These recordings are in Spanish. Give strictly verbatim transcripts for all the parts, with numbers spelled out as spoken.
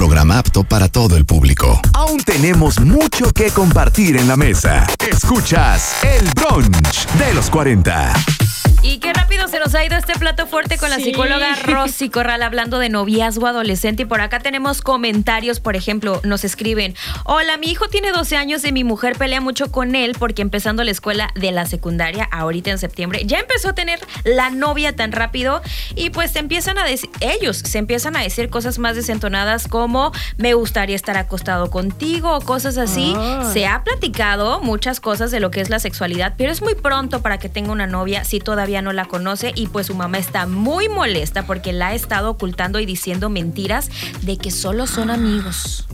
programa apto para todo el público. Aún tenemos mucho que compartir en la mesa. Escuchas El Brunch de los cuarenta. Y qué rápido se nos ha ido este plato fuerte con la Sí. psicóloga Rosy Corral hablando de noviazgo adolescente. Y por acá tenemos comentarios, por ejemplo, nos escriben: hola, mi hijo tiene doce años y mi mujer pelea mucho con él porque empezando la escuela de la secundaria, ahorita en septiembre, ya empezó a tener la novia tan rápido y pues se empiezan a decir, ellos se empiezan a decir cosas más desentonadas como me gustaría estar acostado contigo o cosas así. Ah. Se ha platicado muchas cosas de lo que es la sexualidad, pero es muy pronto para que tenga una novia si todavía no la conoce, y pues su mamá está muy molesta porque la ha estado ocultando y diciendo mentiras de que solo son amigos.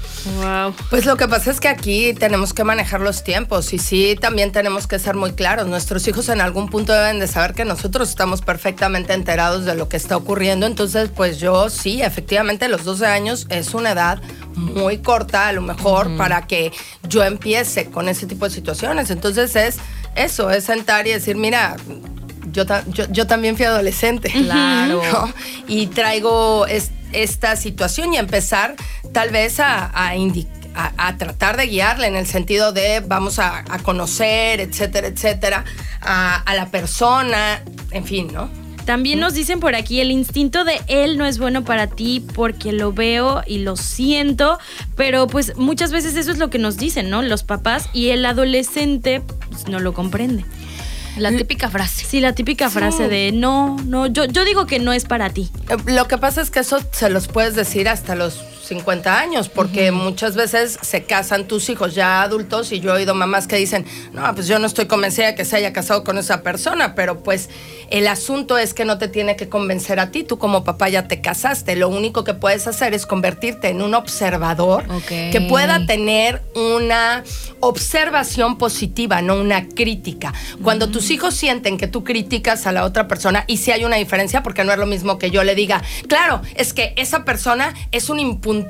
Wow. Pues lo que pasa es que aquí tenemos que manejar los tiempos y sí, también tenemos que ser muy claros. Nuestros hijos en algún punto deben de saber que nosotros estamos perfectamente enterados de lo que está ocurriendo. Entonces, pues yo sí, efectivamente, los doce años es una edad muy corta, a lo mejor, uh-huh. para que yo empiece con ese tipo de situaciones. Entonces es eso, es sentar y decir, mira, yo, ta- yo, yo también fui adolescente. Claro. ¿No? Y traigo es, esta situación y empezar tal vez a, a, indi- a, a tratar de guiarle en el sentido de vamos a, a conocer, etcétera, etcétera, a, a la persona, en fin, ¿no? También nos dicen por aquí, el instinto de él no es bueno para ti porque lo veo y lo siento, pero pues muchas veces eso es lo que nos dicen, ¿no? Los papás, y el adolescente pues, no lo comprende. La típica frase. Sí, la típica frase Sí. de no, no, yo, yo digo que no es para ti. Eh, Lo que pasa es que eso se los puedes decir hasta los cincuenta años, porque uh-huh. muchas veces se casan tus hijos ya adultos y yo he oído mamás que dicen, no, pues yo no estoy convencida de que se haya casado con esa persona, pero pues el asunto es que no te tiene que convencer a ti, tú como papá ya te casaste, lo único que puedes hacer es convertirte en un observador okay. que pueda tener una observación positiva, no una crítica. Cuando uh-huh. tus hijos sienten que tú criticas a la otra persona, y si hay una diferencia, porque no es lo mismo que yo le diga, claro, es que esa persona es un impuntual,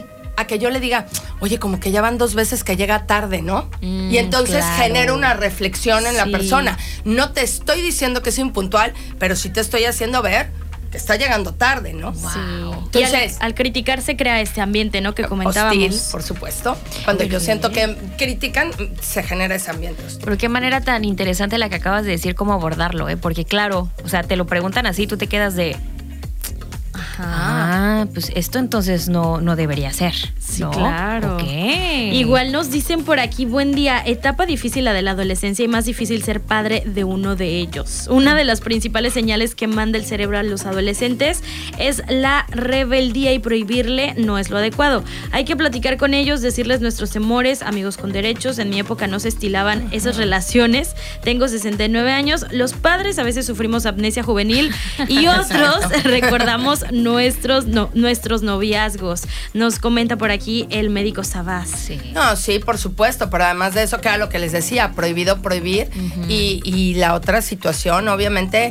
a que yo le diga, oye, como que ya van dos veces que llega tarde, ¿no? Mm, y entonces claro. genera una reflexión en sí. la persona. No te estoy diciendo que es impuntual, pero sí te estoy haciendo ver que está llegando tarde, ¿no? Sí. Entonces, y al, al criticar se crea este ambiente, ¿no? Que comentábamos. hostil, por supuesto. Cuando Okay. yo siento que critican, se genera ese ambiente hostil. Pero qué manera tan interesante la que acabas de decir, cómo abordarlo, ¿eh? Porque claro, o sea, te lo preguntan así, tú te quedas de... Ajá. Ah, pues esto entonces no, no debería ser. Sí, ¿no? claro. Okay. Igual nos dicen por aquí, buen día, etapa difícil la de la adolescencia y más difícil ser padre de uno de ellos. Una de las principales señales que manda el cerebro a los adolescentes es la rebeldía, y prohibirle no es lo adecuado. Hay que platicar con ellos, decirles nuestros temores, amigos con derechos. En mi época no se estilaban uh-huh. esas relaciones. Tengo sesenta y nueve años. Los padres a veces sufrimos amnesia juvenil y otros recordamos nuestros, no, nuestros noviazgos. Nos comenta por aquí el médico Sabás. Sí. No, sí, por supuesto, pero además de eso, que era lo que les decía, prohibido prohibir. Uh-huh. y, y la otra situación, obviamente,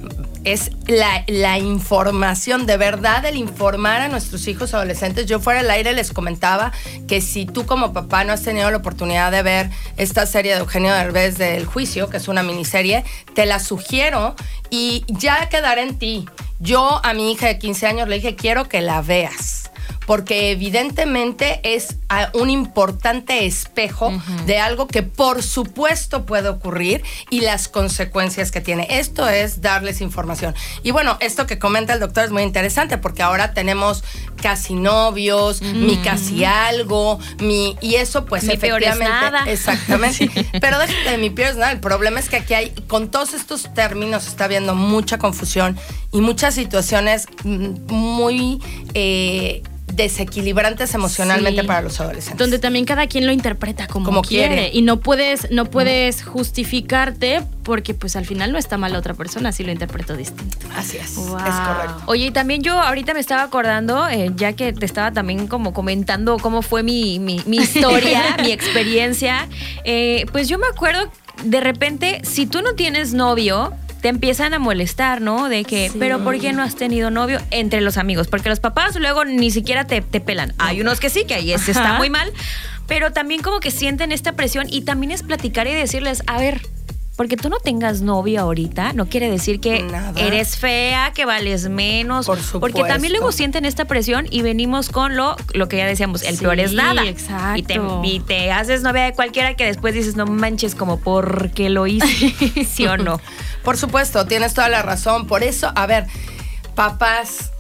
es la, la información, de verdad, el informar a nuestros hijos adolescentes. Yo fuera del aire les comentaba que si tú como papá no has tenido la oportunidad de ver esta serie de Eugenio Derbez de El Juicio, que es una miniserie, te la sugiero y ya quedará en ti. Yo a mi hija de quince años le dije, quiero que la veas, porque evidentemente es un importante espejo uh-huh. de algo que por supuesto puede ocurrir y las consecuencias que tiene. Esto es darles información. Y bueno, esto que comenta el doctor es muy interesante, porque ahora tenemos casi novios, uh-huh. mi casi algo, mi y eso pues mi efectivamente. Peor es nada. Exactamente. Sí. Pero déjate de mi peor es nada. El problema es que aquí hay, con todos estos términos está habiendo mucha confusión y muchas situaciones muy eh, desequilibrantes emocionalmente sí. para los adolescentes. Donde también cada quien lo interpreta como, como quiere. quiere. Y no puedes, no puedes mm. justificarte, porque pues al final no está mal la otra persona si lo interpretó distinto. Así es, wow. es correcto. Oye, y también yo ahorita me estaba acordando, eh, ya que te estaba también como comentando cómo fue mi, mi, mi historia, mi experiencia, eh, pues yo me acuerdo, de repente, si tú no tienes novio, te empiezan a molestar, ¿no? De que, sí. pero ¿por qué no has tenido novio? Entre los amigos, porque los papás luego ni siquiera te, te pelan. Hay unos que sí, que ahí ese está muy mal, pero también como que sienten esta presión, y también es platicar y decirles, a ver, porque tú no tengas novio ahorita, no quiere decir que Nada. eres fea, que vales menos. Por supuesto. Porque también luego sienten esta presión y venimos con lo, lo que ya decíamos, el Sí, peor es nada. exacto. Y te, y te haces novia de cualquiera que después dices, no manches, como por qué lo hice, ¿sí o no? Por supuesto, tienes toda la razón. Por eso, a ver, papás,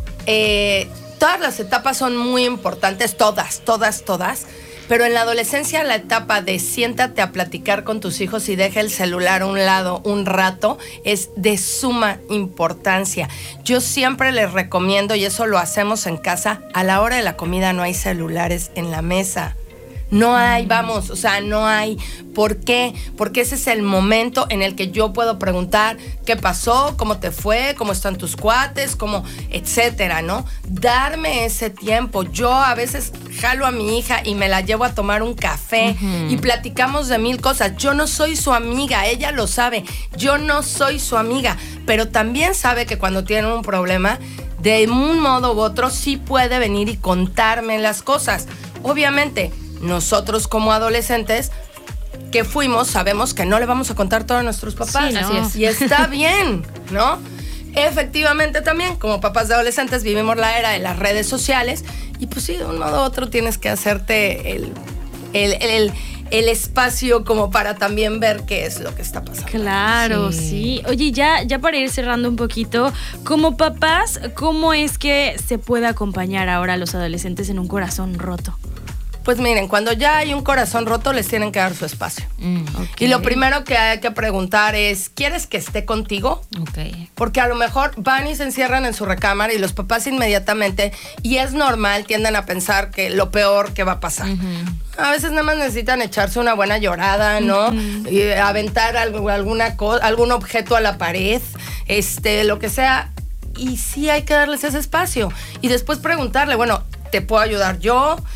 eh, todas las etapas son muy importantes, todas, todas, todas. Pero en la adolescencia, la etapa de siéntate a platicar con tus hijos y deja el celular a un lado un rato es de suma importancia. Yo siempre les recomiendo, y eso lo hacemos en casa, a la hora de la comida no hay celulares en la mesa. No hay, vamos, o sea, no hay. ¿Por qué? Porque ese es el momento en el que yo puedo preguntar qué pasó, cómo te fue, cómo están tus cuates, cómo, etcétera, ¿no? Darme ese tiempo. Yo a veces jalo a mi hija y me la llevo a tomar un café uh-huh. y platicamos de mil cosas. Yo no soy su amiga, ella lo sabe. Yo no soy su amiga, pero también sabe que cuando tienen un problema, de un modo u otro, sí puede venir y contarme las cosas. Obviamente, nosotros como adolescentes que fuimos, sabemos que no le vamos a contar todo a nuestros papás. Sí, ¿no? Así es. Y está bien, ¿no? Efectivamente también, como papás de adolescentes, vivimos la era de las redes sociales y pues sí, de un modo u otro tienes que hacerte el, el, el, el, el espacio como para también ver qué es lo que está pasando. Claro, sí. sí. Oye, ya, ya para ir cerrando un poquito, como papás, ¿cómo es que se puede acompañar ahora a los adolescentes en un corazón roto? Pues miren, cuando ya hay un corazón roto, les tienen que dar su espacio. Mm, okay. Y lo primero que hay que preguntar es, ¿quieres que esté contigo? Okay. Porque a lo mejor van y se encierran en su recámara y los papás inmediatamente, y es normal, tienden a pensar que lo peor que va a pasar. Uh-huh. A veces nada más necesitan echarse una buena llorada, ¿no? Uh-huh. Y aventar algo, alguna co- algún objeto a la pared, este, lo que sea. Y sí hay que darles ese espacio. Y después preguntarle, bueno, ¿te puedo ayudar yo?